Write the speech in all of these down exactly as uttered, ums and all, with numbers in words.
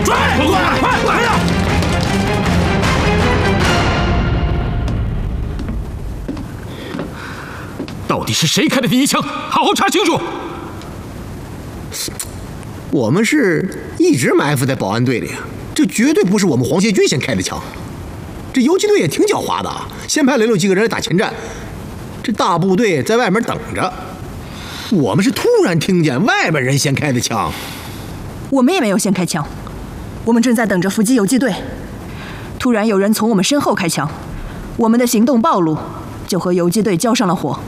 追！快快快呀！到底是谁开的第一枪？好好查清楚。 我们是一直埋伏在保安队里，这绝对不是我们皇协军先开的枪。这游击队也挺狡猾的啊，先派来了几个人来打前站，这大部队在外面等着。我们是突然听见外面人先开的枪。 我们也没有先开枪，我们正在等着伏击游击队。突然有人从我们身后开枪，我们的行动暴露，就和游击队交上了火。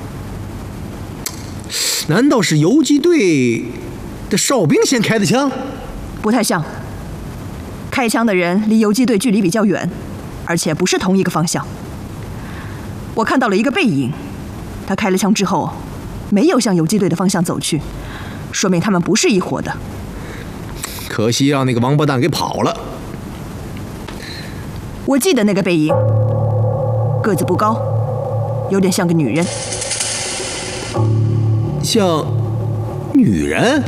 难道是游击队的哨兵先开的枪？ 不太像。开枪的人离游击队距离比较远，而且不是同一个方向。我看到了一个背影，他开了枪之后没有向游击队的方向走去，说明他们不是一伙的。 可惜让那个王八蛋给跑了。 我记得那个背影，个子不高，有点像个女人。 像女人？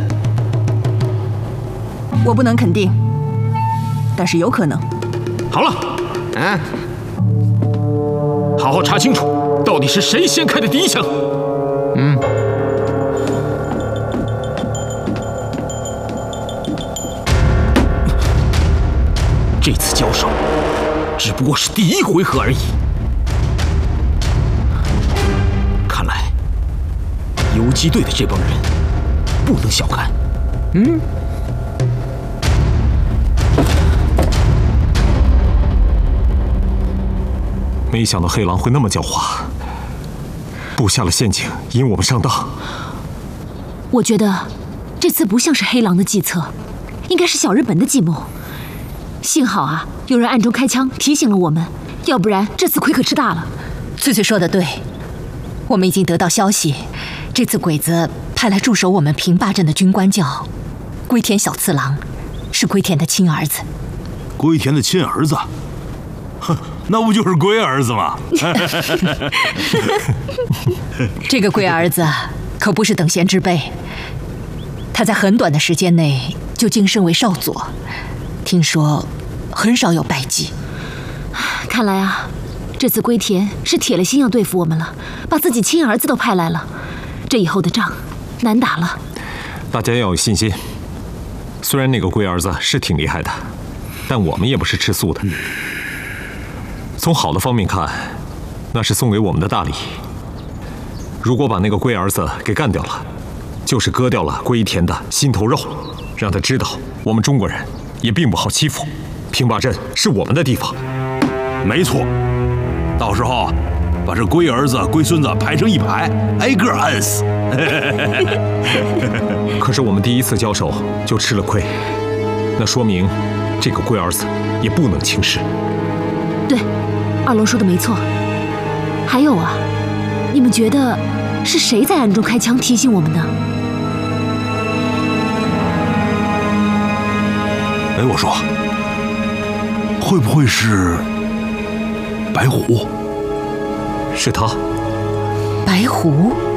我不能肯定，但是有可能。 好了， 啊， 好好查清楚，到底是谁先开的第一枪。 嗯。 这次交手只不过是第一回合而已，看来游击队的这帮人不能小看。 嗯。 没想到黑狼会那么狡猾，布下了陷阱，引我们上当。 我觉得这次不像是黑狼的计策，应该是小日本的计谋。幸好啊，有人暗中开枪提醒了我们，要不然这次亏可吃大了。 翠翠说的对，我们已经得到消息，这次鬼子派来驻守我们平坝镇的军官叫龟田小次郎，是龟田的亲儿子。 龟田的亲儿子？哼，那不就是龟儿子吗？ 这个龟儿子可不是等闲之辈，他在很短的时间内就晋升为少佐，听说很少有败绩。 看来啊，这次龟田是铁了心要对付我们了，把自己亲儿子都派来了，这以后的仗难打了。 大家要有信心，虽然那个龟儿子是挺厉害的，但我们也不是吃素的。从好的方面看，那是送给我们的大礼。如果把那个龟儿子给干掉了，就是割掉了龟田的心头肉，让他知道我们中国人也并不好欺负，平坝镇是我们的地方。 没错，到时候把这龟儿子、龟孙子排成一排，挨个按死。 可是我们第一次交手就吃了亏，那说明这个龟儿子也不能轻视。 对，二龙说的没错。还有啊，你们觉得是谁在暗中开枪提醒我们呢？ 哎，我说，会不会是白虎？ 是他。 白虎？